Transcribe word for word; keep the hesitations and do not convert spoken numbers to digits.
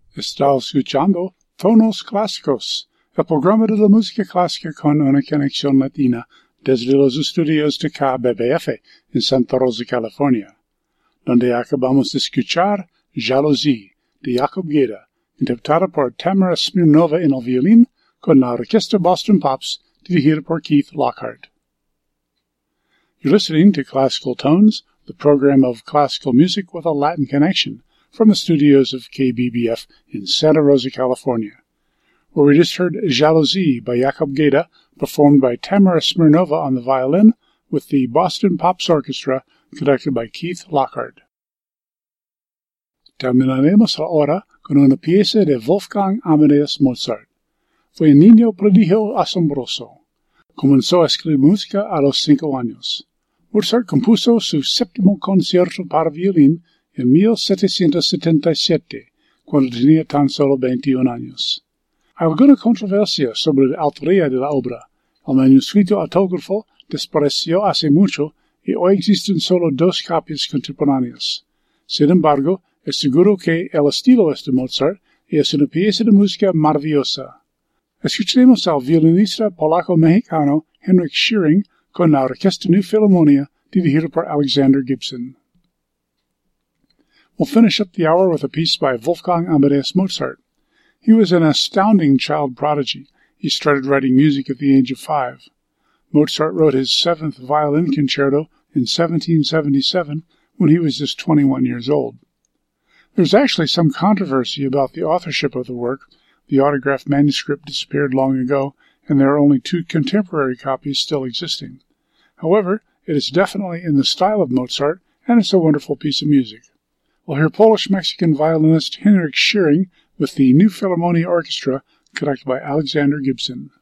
Está escuchando Tonos Clásicos, el programa de la música clásica con una conexión latina desde los estudios de K B B F en Santa Rosa, California, donde acabamos de escuchar Jalousie de Jakub Geda, interpretada por Tamara Smirnova en el violín con la Orquesta Boston Pops dirigida por Keith Lockhart. You're listening to Classical Tones, the program of classical music with a Latin connection, from the studios of K B B F in Santa Rosa, California, where we just heard Jalousie by Jakub Geda, performed by Tamara Smirnova on the violin with the Boston Pops Orchestra, conducted by Keith Lockhart. Terminaremos ahora con una pieza de Wolfgang Amadeus Mozart. Fue un niño prodigio asombroso. Comenzó a escribir música a los cinco años. Mozart compuso su séptimo concierto para violín en mil setecientos setenta y siete, cuando tenía tan solo veintiún años. Hay alguna controversia sobre la autoría de la obra. El manuscrito autógrafo desapareció hace mucho y hoy existen solo dos copias contemporáneas. Sin embargo, es seguro que el estilo es de Mozart y es una pieza de música maravillosa. Escucharemos al violinista polaco-mexicano Henrik Schering con la Orquesta New Philharmonia dirigida por Alexander Gibson. We'll finish up the hour with a piece by Wolfgang Amadeus Mozart. He was an astounding child prodigy. He started writing music at the age of five. Mozart wrote his seventh violin concerto in seventeen seventy-seven when he was just twenty-one years old. There's actually some controversy about the authorship of the work. The autographed manuscript disappeared long ago, and there are only two contemporary copies still existing. However, it is definitely in the style of Mozart, and it's a wonderful piece of music. We'll hear Polish-Mexican violinist Henrik Schering with the New Philharmonia Orchestra, conducted by Alexander Gibson.